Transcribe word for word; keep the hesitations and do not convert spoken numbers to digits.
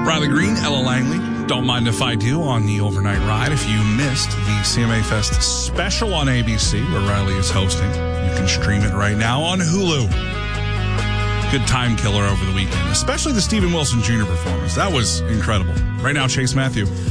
Riley Green, Ella Langley, Don't Mind If I Do on the overnight ride. If you missed the C M A Fest special on A B C, where Riley is hosting, you can stream it right now on Hulu. Good time killer over the weekend, especially the Steven Wilson Junior performance. That was incredible. Right now, Chase Matthew.